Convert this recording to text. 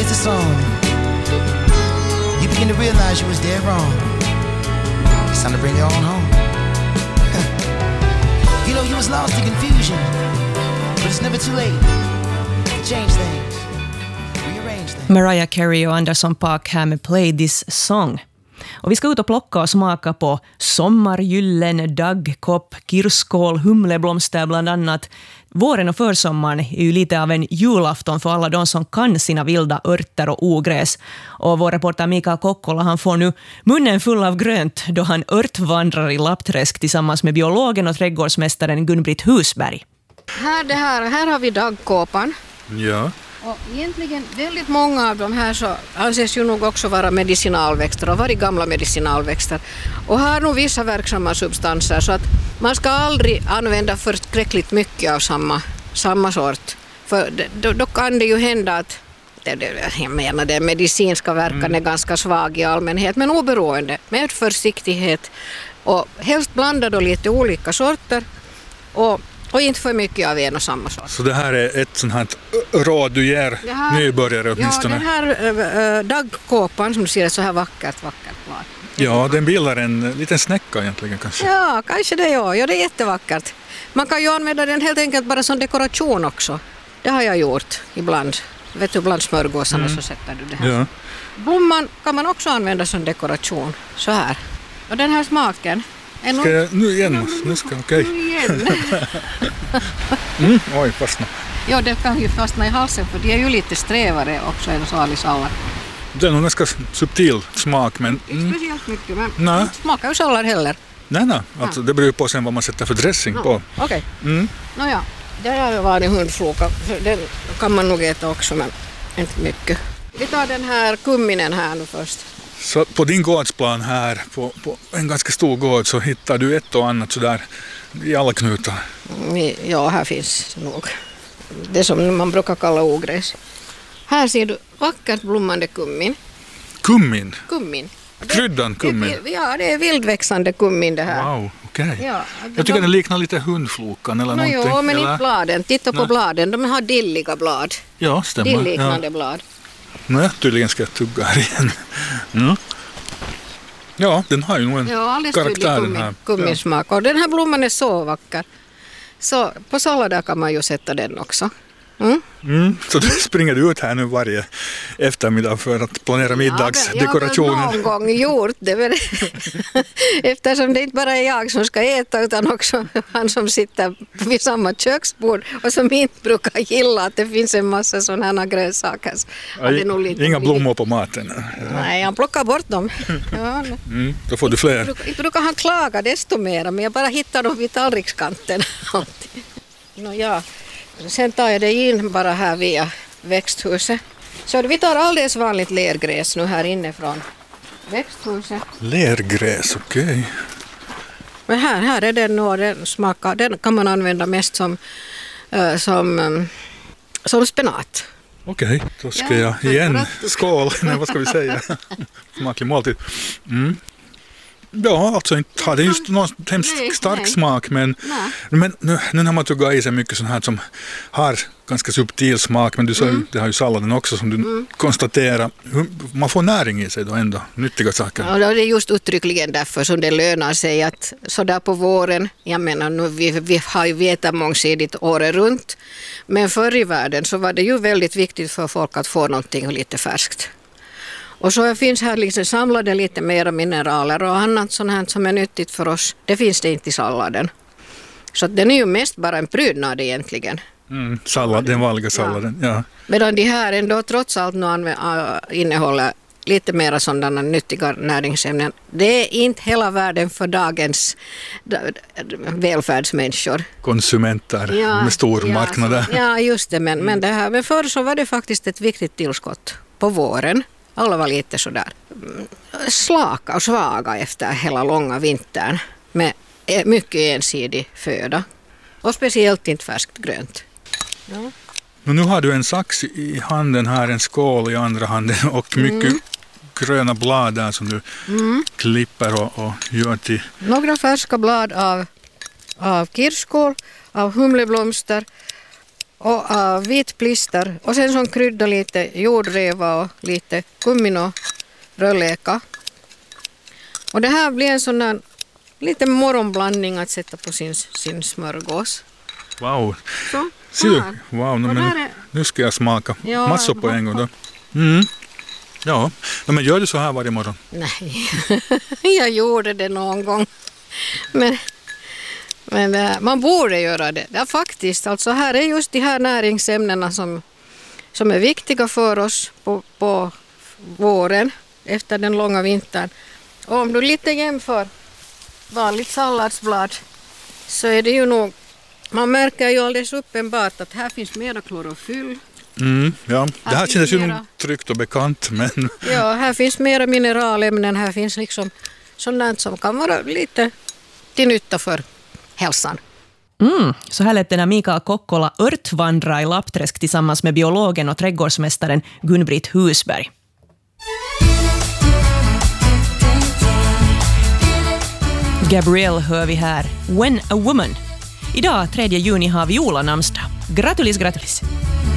here's the song. You begin to realize you was dead wrong. It's time to bring it on home. You know, you was lost in confusion, but it's never too late to change things, rearrange things. Mariah Carey och Anderson .Paak här med Play This Song. Och vi ska ut och plocka och smaka på sommargyllen, daggkopp, kirskål, humleblomster bland annat. Våren och försommaren är ju lite av en julafton för alla de som kan sina vilda örter och ogräs. Och vår reporter Mikael Kokkola, han får nu munnen full av grönt då han örtvandrar i Lappträsk tillsammans med biologen och trädgårdsmästaren Gun-Britt Husberg. Här har vi daggkåpan. Ja. Och egentligen väldigt många av de här så anses ju nog också vara medicinalväxter och varit gamla medicinalväxter. Och har nog vissa verksamma substanser så att man ska aldrig använda förskräckligt mycket av samma sort. För då kan det ju hända att jag menar den medicinska verkan är ganska svag i allmänhet, men oberoende med försiktighet och helst blanda då lite olika sorter och inte för mycket av en och samma sort. Så det här är ett sånt här råd du ger nybörjare åtminstone? Ja, den här daggkåpan som du ser är så här vackert blad. Ja, den bildar en liten snäcka egentligen kanske. Ja, kanske det ja. Ja, det är jättevackert. Man kan ju använda den helt enkelt bara som dekoration också. Det har jag gjort ibland. Vet du, bland smörgåsarna så sätter du det här. Ja. Blomman kan man också använda som dekoration. Så här. Och den här smaken. Ska jag nu igen? Nu ska okej. Nu igen. Oj, fastna. Ja, det kan ju fastna i halsen för de är ju lite strävare också än sallad. Det är nog ganska subtil smak, men... Speciellt mycket, men inte smakar ju sallad heller. Nej, alltså det beror på sen vad man sätter för dressing på. Okej. Nåja, det har varit hundfloka. Den kan man nog äta också, men inte mycket. Vi tar den här kumminen här nu först. Så på din gårdsplan här, på en ganska stor gård, så hittar du ett och annat sådär i alla knutar? Ja, här finns nog det som man brukar kalla ogräs. Här ser du vackert blommande kummin. Kummin? Kummin. Kryddan kummin? Ja, det är vildväxande kummin det här. Wow, okej. Ja, jag tycker den liknar lite hundflokan eller någonting. Jo, men eller? inte bladen. Titta på bladen, de har dilliga blad. Ja, stämmer. Dilliknande blad. Nej, tydligen ska jag tugga här igen. Ja, den har ju nog en karaktär den här. Kumminsmak. Och den här blomman är så vacker. Så på sallader kan man ju sätta den också. Så du springer ut här nu varje eftermiddag för att planera middagsdekorationen? Jag har någon gång gjort det. Eftersom det inte bara är jag som ska äta utan också han som sitter vid samma köksbord och som inte brukar gilla att det finns en massa sådana här grönsaker. Inga blommor på maten? Nej, han plockar bort dem. Ja. Då får du fler. Inte brukar han klaga desto mer, men jag bara hittar dem vid tallrikskanten. Sen tar jag det in bara här via växthuset. Så vi tar alldeles vanligt lergräs nu här inne från växthuset. Lergräs, okej. Men här är den och den smakar. Den kan man använda mest som spenat. Okej, då ska jag igen. Skål, nej vad ska vi säga? Smaklig måltid. Ja, alltså inte har det just någon hemskt stark smak, men nu har man tuggat i sig mycket sånt här som har ganska subtil smak, men du sa det har ju salladen också som du konstaterar. Man får näring i sig då ändå, nyttiga saker. Ja, det är just uttryckligen därför som det lönar sig att sådär på våren, jag menar nu vi har ju vetat mångsidigt året runt, men förr i världen så var det ju väldigt viktigt för folk att få någonting lite färskt. Och så finns här liksom samlade lite mera mineraler och annat sånt här som är nyttigt för oss. Det finns det inte i salladen. Så den är ju mest bara en prydnad egentligen. Sallad, den vanliga salladen, ja. Medan de här ändå trots allt nu innehåller lite mera sådana nyttiga näringsämnen. Det är inte hela världen för dagens välfärdsmänniskor. Konsumenter med stormarknader. Ja, just det. Men det här, men förr så var det faktiskt ett viktigt tillskott på våren. Alla var lite sådär slaka och svaga efter hela långa vintern med mycket ensidig föda. Och speciellt inte färskt grönt. Ja. Nu har du en sax i handen här, en skål i andra handen och mycket gröna blad där som du klipper och gör till. Några färska blad av kirskål, av humleblomster och vit plister och sen som krydda lite jordreva och lite kummin och rödleka. Och det här blir en sån där lite morgonblandning att sätta på sin smörgås. Wow. Så, Ser du? Wow, nu ska jag smaka massor på en gång då. Ja, men gör du så här varje morgon? Nej, jag gjorde det någon gång. Men man borde göra det. Ja, faktiskt, alltså här är just de här näringsämnena som är viktiga för oss på våren efter den långa vintern. Och om du lite jämför vanligt salladsblad så är det ju nog, man märker ju alldeles uppenbart att här finns mera klorofyll. Ja, det här känns ju nog tryggt och bekant. Men... Ja, här finns mera mineralämnen, här finns liksom sådant som kan vara lite till nytta för hälsan. Så här lät det när Mikael Kokkola örtvandrar i Lappträsk tillsammans med biologen och trädgårdsmästaren Gun-Britt Husberg. Gabrielle hör vi här, When a Woman. Idag 3 juni har Viola namnsdag. Gratulis, gratulis!